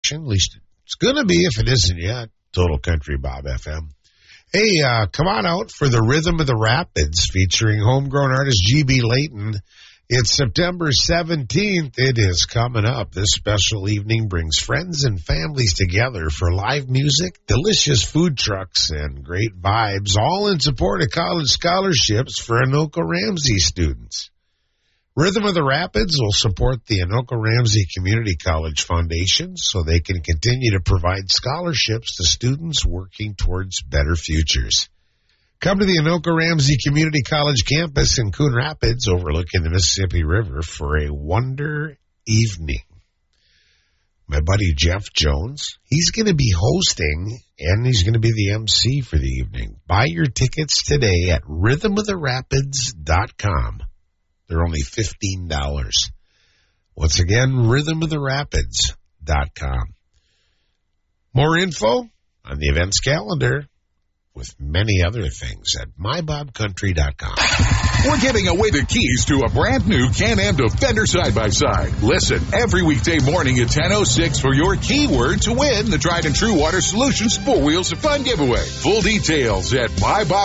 At least it's going to be if it isn't yet. Total Country Bob FM. Hey, come on out for the Rhythm of the Rapids featuring homegrown artist G.B. Layton. It's September 17th. It is coming up. This special evening brings friends and families together for live music, delicious food trucks, and great vibes, all in support of college scholarships for Anoka Ramsey students. Rhythm of the Rapids will support the Anoka Ramsey Community College Foundation so they can continue to provide scholarships to students working towards better futures. Come to the Anoka Ramsey Community College campus in Coon Rapids overlooking the Mississippi River for a wonder evening. My buddy Jeff Jones, he's going to be hosting and he's going to be the MC for the evening. Buy your tickets today at rhythmoftherapids.com. They're only $15. Once again, rhythmoftherapids.com. More info on the events calendar with many other things at mybobcountry.com. We're giving away the keys to a brand new Can-Am Defender side-by-side. Listen every weekday morning at 10:06 for your keyword to win the tried and true Water Solutions 4 Wheels of Fun giveaway. Full details at mybobcountry.com.